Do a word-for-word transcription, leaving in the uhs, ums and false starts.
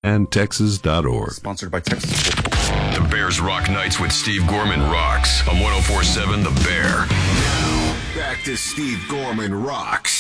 and Texas dot org. Sponsored by Texas Football. The Bears Rock Nights with Steve Gorman rocks on one oh four point seven The Bear. Now, back to Steve Gorman Rocks.